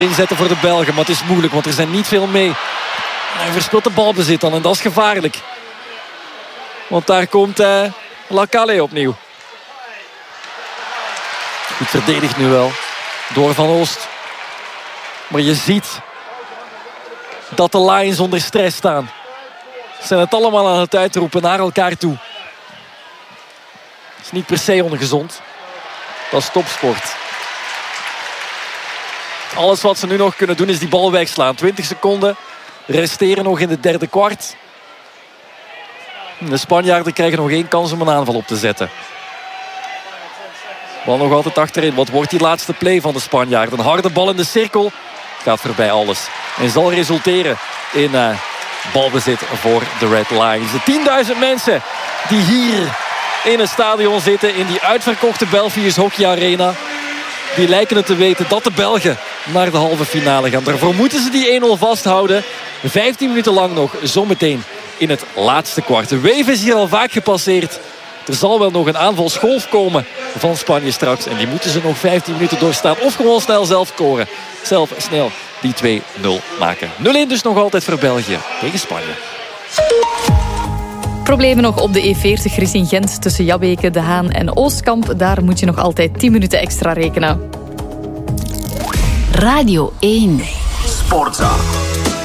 inzetten voor de Belgen, maar het is moeilijk, want er zijn niet veel mee. Hij verspeelt de balbezit dan en dat is gevaarlijk. Want daar komt Lacalle opnieuw. Goed verdedigd nu wel door Van Oost. Maar je ziet dat de Lions onder stress staan. Ze zijn het allemaal aan het uitroepen naar elkaar toe. Dat is niet per se ongezond. Dat is topsport. Alles wat ze nu nog kunnen doen is die bal wegslaan. 20 seconden resteren nog in de derde kwart. De Spanjaarden krijgen nog één kans om een aanval op te zetten. Bal nog altijd achterin. Wat wordt die laatste play van de Spanjaarden? Een harde bal in de cirkel. Het gaat voorbij alles. En zal resulteren in balbezit voor de Red Lions. De 10.000 mensen die hier in het stadion zitten. In die uitverkochte Belfius Hockey Arena. Die lijken het te weten dat de Belgen naar de halve finale gaan. Daarvoor moeten ze die 1-0 vasthouden. 15 minuten lang nog, zometeen in het laatste kwart. De wave is hier al vaak gepasseerd. Er zal wel nog een aanvalsgolf komen van Spanje straks. En die moeten ze nog 15 minuten doorstaan. Of gewoon snel zelf scoren. Zelf snel die 2-0 maken. 0-1 dus nog altijd voor België tegen Spanje. Problemen nog op de E40 richting Gent tussen Jabbeke, De Haan en Oostkamp. Daar moet je nog altijd 10 minuten extra rekenen. Radio 1. Sportza.